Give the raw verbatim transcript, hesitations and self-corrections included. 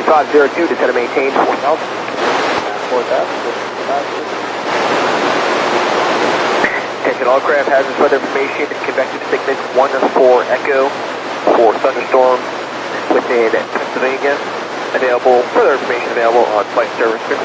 five zero two, descend and maintain four thousand. four thousand. Attention all craft, hazardous weather information, convective sickness one four Echo for thunderstorm within Pennsylvania. Available, further information available on flight service.